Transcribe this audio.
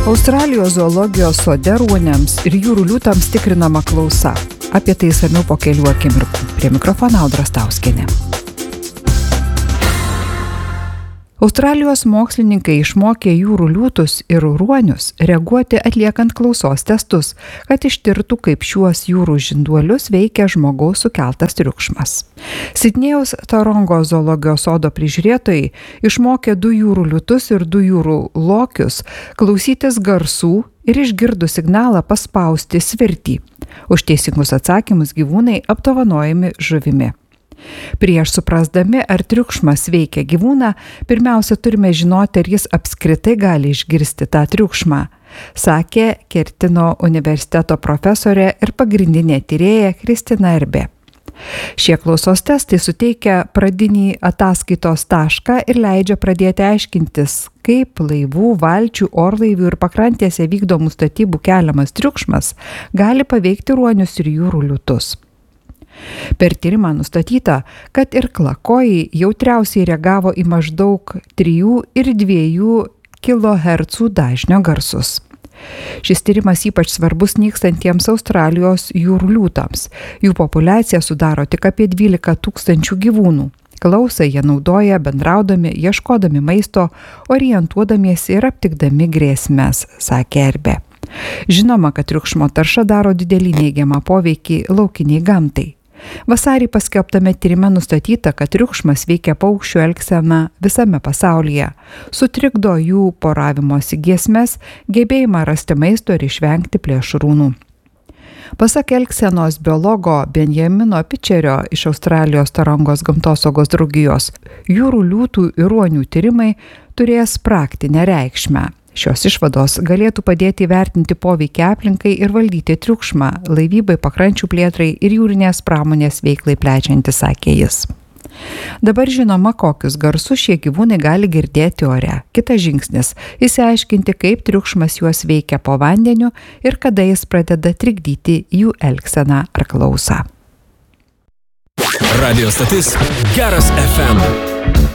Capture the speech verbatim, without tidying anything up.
Australijos zoologijos sode ruoniams ir jūrų liūtams tikrinama klausa. Apie tai išsamiau po kelių akimirkų. Prie mikrofono Audra Stauskienė. Australijos mokslininkai išmokė jūrų liūtus ir ruonius reaguoti atliekant klausos testus, kad ištirtų, kaip šiuos jūrų žinduolius veikia žmogaus sukeltas triukšmas. Sidnėjaus Tarongo zoologijos sodo prižiūrėtojai išmokė du jūrų liūtus ir du jūrų lokius klausytis garsų ir išgirdus signalą paspausti svirtį. Už teisingus atsakymus gyvūnai apdovanojami žuvimi. Prieš suprasdami, ar triukšmas veikia gyvūną, pirmiausia turime žinoti, ar jis apskritai gali išgirsti tą triukšmą, sakė Kertino universiteto profesorė ir pagrindinė tyrėja Kristina Erbė. Šie klausos testai suteikia pradinį ataskaitos tašką ir leidžia pradėti aiškintis, kaip laivų, valčių, orlaivių ir pakrantėse vykdomų statybų keliamas triukšmas gali paveikti ruonius ir jūrų liūtus. Per tyrimą nustatyta, kad ir klakojai jautriausiai reagavo į maždaug trijų ir dviejų kilohercų dažnio garsus. Šis tyrimas ypač svarbus nykstantiems Australijos jūrų liūtams. Jų populiacija sudaro tik apie dvylika tūkstančių gyvūnų. Klausą jie naudoja bendraudami, ieškodami maisto, orientuodamiesi ir aptikdami grėsmes, sakė Erbė. Žinoma, kad triukšmo tarša daro didelį neigiamą poveikį laukiniai gamtai. Vasarį paskelbtame tyrime nustatyta, kad triukšmas veikia paukščių elgseną visame pasaulyje, sutrikdo jų poravimosi giesmes, gebėjimą rasti maisto ir išvengti plėšrūnų. Pasak elgsenos biologo Benjamino Pitcherio iš Australijos Tarongos gamtosaugos draugijos, jūrų liūtų ir ruonių tyrimai turės praktinę reikšmę. Šios išvados galėtų padėti įvertinti poveikį aplinkai ir valdyti triukšmą, laivybai, pakrančių plėtrai ir jūrinės pramonės veiklai plečiantis, sakė jis. Dabar žinoma, kokius garsus šie gyvūnai gali girdėti ore. Kitas žingsnis – išsiaiškinti, kaip triukšmas juos veikia po vandeniu ir kada jis pradeda trikdyti jų elgseną ar klausą. Radio stotis Geras F M.